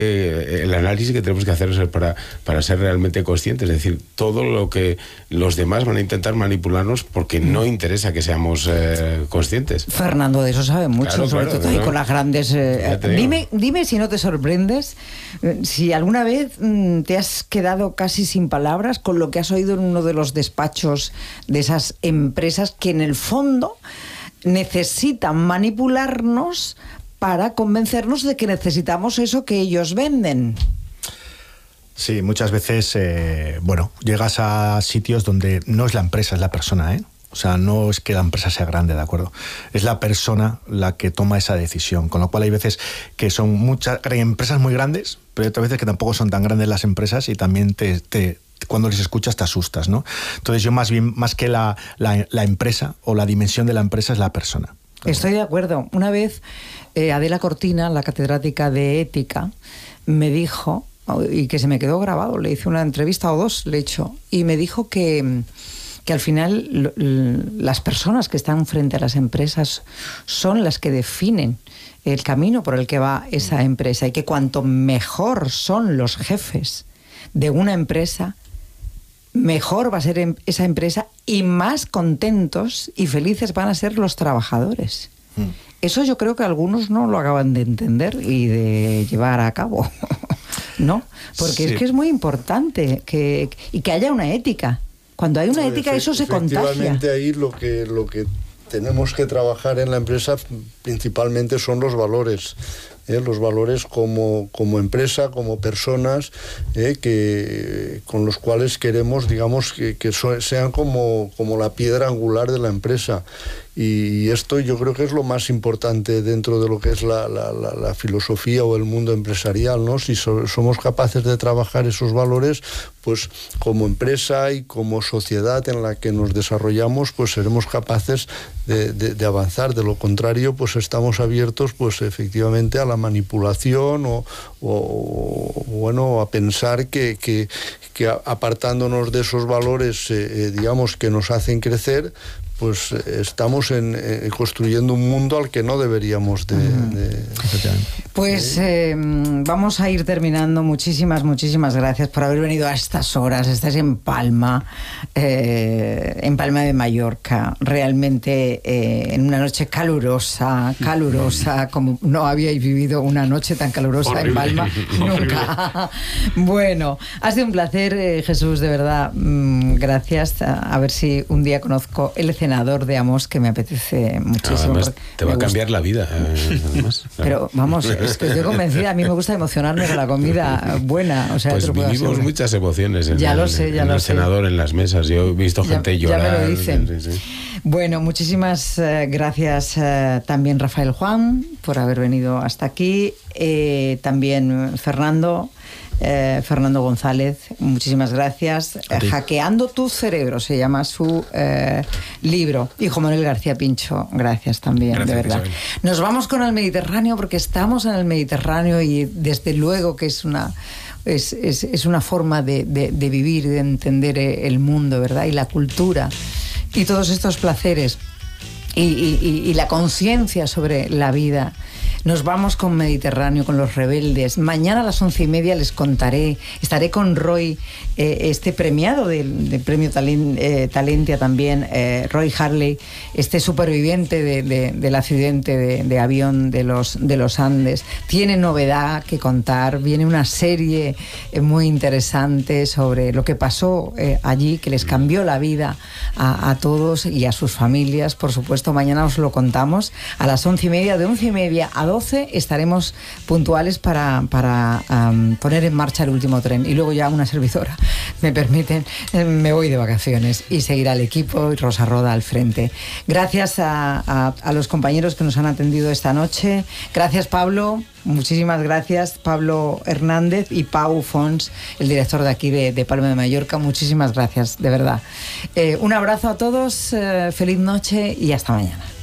el análisis que tenemos que hacer es para ser realmente conscientes, es decir, todo lo que los demás van a intentar manipularnos porque no interesa que seamos conscientes. Fernando de eso sabe mucho, claro, sobre todo, y con las grandes... Dime si no te sorprendes, si alguna vez te has quedado casi sin palabras con lo que has oído en uno de los despachos de esas empresas que en el fondo necesitan manipularnos para convencernos de que necesitamos eso que ellos venden. Sí, muchas veces, llegas a sitios donde no es la empresa, es la persona, ¿eh? O sea, no es que la empresa sea grande, ¿de acuerdo? Es la persona la que toma esa decisión, con lo cual hay veces que son hay empresas muy grandes, pero hay otras veces que tampoco son tan grandes las empresas y también cuando les escuchas te asustas, ¿no? Entonces yo más que la empresa o la dimensión de la empresa es la persona. Estoy de acuerdo. Una vez Adela Cortina, la catedrática de ética, me dijo, y que se me quedó grabado, le hice una entrevista o dos, le he hecho, y me dijo que al final las personas que están frente a las empresas son las que definen el camino por el que va esa empresa, y que cuanto mejor son los jefes de una empresa, mejor va a ser esa empresa y más contentos y felices van a ser los trabajadores. Eso yo creo que algunos no lo acaban de entender y de llevar a cabo, ¿no? Porque sí, es que es muy importante que haya una ética. Cuando hay una ética, eso se contagia. Efectivamente, ahí lo que tenemos que trabajar en la empresa principalmente son los valores. Los valores como empresa, como personas, con los cuales queremos, digamos, que sean como la piedra angular de la empresa. Y esto yo creo que es lo más importante dentro de lo que es la filosofía o el mundo empresarial, ¿no? Si somos capaces de trabajar esos valores, pues como empresa y como sociedad en la que nos desarrollamos, pues seremos capaces de avanzar. De lo contrario, pues estamos abiertos, pues efectivamente, a la manipulación o a pensar que apartándonos de esos valores, digamos, que nos hacen crecer, pues estamos construyendo un mundo al que no deberíamos Pues vamos a ir terminando. Muchísimas gracias por haber venido a estas horas. Estás en Palma de Mallorca, realmente en una noche calurosa, como no habíais vivido una noche tan calurosa horrible. En Palma nunca. Bueno, ha sido un placer, Jesús, de verdad. Gracias. A ver si un día conozco el escenario de Amos, que me apetece muchísimo. Además, te va a cambiar la vida. Además, claro. Pero vamos, es que estoy convencida. A mí me gusta emocionarme con la comida buena. O sea, pues vivimos muchas emociones en el senador, en las mesas. Yo he visto gente llorar. Ya me lo dicen. Sí. Bueno, muchísimas gracias también Rafael Juan por haber venido hasta aquí. También Fernando González, muchísimas gracias. Hackeando tu cerebro se llama su libro. Y Juan Manuel García Pincho, gracias también, gracias, de verdad. Isabel. Nos vamos con el Mediterráneo porque estamos en el Mediterráneo y desde luego que es una forma de vivir, de entender el mundo, ¿verdad? Y la cultura y todos estos placeres y la conciencia sobre la vida. Nos vamos con Mediterráneo, con Los Rebeldes. Mañana a las 11:30 les contaré. Estaré con Roy, este premiado del premio Talentia también, Roy Harley, este superviviente del accidente de avión de los Andes. Tiene novedad que contar. Viene una serie muy interesante sobre lo que pasó allí, que les cambió la vida a todos y a sus familias. Por supuesto, mañana os lo contamos a las 11:30. De 11:30 a 12 estaremos puntuales para poner en marcha el último tren. Y luego ya una servidora, me permiten, me voy de vacaciones y seguirá el equipo y Rosa Roda al frente. Gracias a los compañeros que nos han atendido esta noche. Gracias, Pablo. Muchísimas gracias, Pablo Hernández y Pau Fons, el director de aquí de Palma de Mallorca. Muchísimas gracias, de verdad. Un abrazo a todos, feliz noche y hasta mañana.